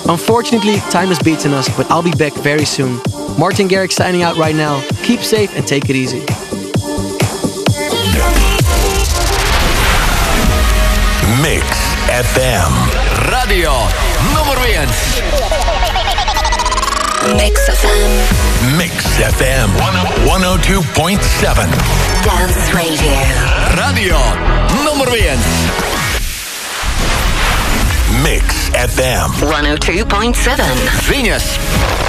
Unfortunately, time has beaten us, but I'll be back very soon. Martin Garrix signing out right now. Keep safe and take it easy. Mix FM. Radio nummer 1. Mix FM. Mix FM 102.7. Dance Radio. Radio nummer 1. Mix FM 102.7. Venus.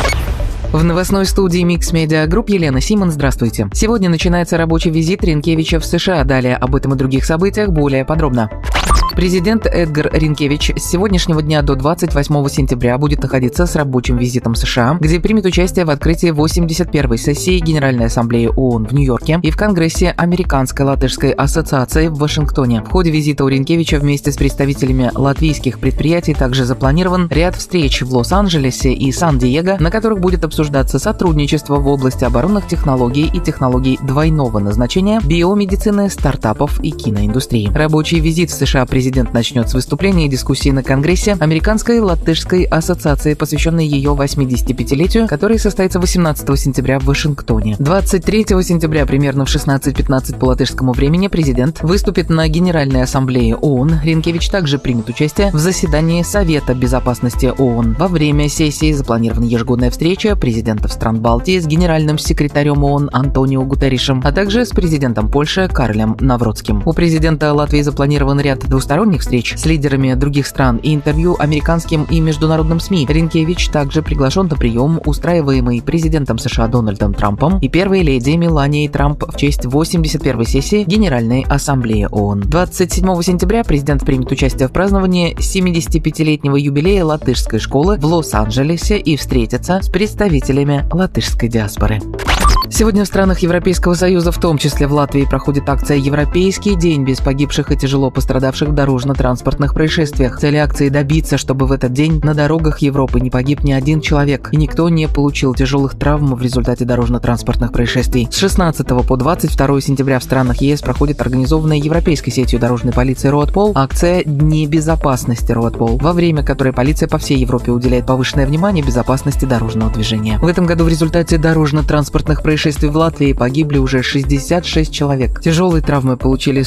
В новостной студии Mix Media Group Елена Симон. Здравствуйте. Сегодня начинается рабочий визит Ринкевича в США. Далее об этом и других событиях более подробно. Президент Эдгар Ринкевич с сегодняшнего дня до 28 сентября будет находиться с рабочим визитом в США, где примет участие в открытии 81-й сессии Генеральной Ассамблеи ООН в Нью-Йорке и в Конгрессе Американской латышской ассоциации в Вашингтоне. В ходе визита у Ринкевича вместе с представителями латвийских предприятий также запланирован ряд встреч в Лос-Анджелесе и Сан-Диего, на которых будет обсуждаться сотрудничество в области оборонных технологий и технологий двойного назначения, биомедицины, стартапов и киноиндустрии. Рабочий визит в США президент начнет с выступления и дискуссии на Конгрессе Американской латышской ассоциации, посвященной ее 85-летию, который состоится 18 сентября в Вашингтоне. 23 сентября примерно в 16:15 по латышскому времени президент выступит на Генеральной Ассамблее ООН. Ринкевич также примет участие в заседании Совета Безопасности ООН. Во время сессии запланирована ежегодная встреча президентов стран Балтии с генеральным секретарем ООН Антонио Гутерришем, а также с президентом Польши Карлем Навроцким. У президента Латвии запланирован ряд двусторонних встреч с лидерами других стран и интервью американским и международным СМИ. Ринкевич также приглашен на прием, устраиваемый президентом США Дональдом Трампом и первой леди Меланией Трамп в честь 81-й сессии Генеральной Ассамблеи ООН. 27 сентября президент примет участие в праздновании 75-летнего юбилея латышской школы в Лос-Анджелесе и встретится с представителями латышской диаспоры. Сегодня в странах Европейского Союза, в том числе в Латвии, проходит акция «Европейский день без погибших и тяжело пострадавших в дорожно-транспортных происшествиях». Цель акции – добиться, чтобы в этот день на дорогах Европы не погиб ни один человек и никто не получил тяжелых травм в результате дорожно-транспортных происшествий. С 16 по 22 сентября в странах ЕС проходит организованная Европейской сетью дорожной полиции «Роадпол» акция «Дни безопасности Роадпол», во время которой полиция по всей Европе уделяет повышенное внимание безопасности дорожного движения. В этом году в результате дорожно-транспортных происшествий в Латвии погибли уже 66 человек. Тяжелые травмы получили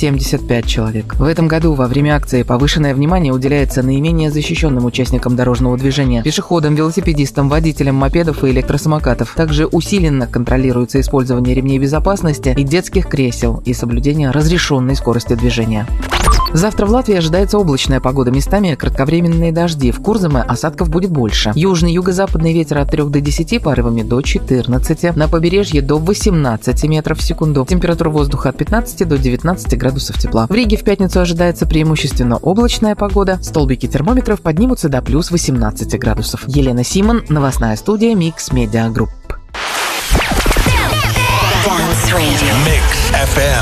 175 человек. В этом году во время акции повышенное внимание уделяется наименее защищенным участникам дорожного движения – пешеходам, велосипедистам, водителям мопедов и электросамокатов. Также усиленно контролируется использование ремней безопасности и детских кресел и соблюдение разрешенной скорости движения. Завтра в Латвии ожидается облачная погода, местами кратковременные дожди. В Курзаме осадков будет больше. Южный юго-западный ветер от 3 до 10, порывами до 14. На побережье до 18 метров в секунду. Температура воздуха от 15 до 19 градусов тепла. В Риге в пятницу ожидается преимущественно облачная погода. Столбики термометров поднимутся до плюс 18 градусов. Елена Симон, новостная студия Mix Media Group. Mix FM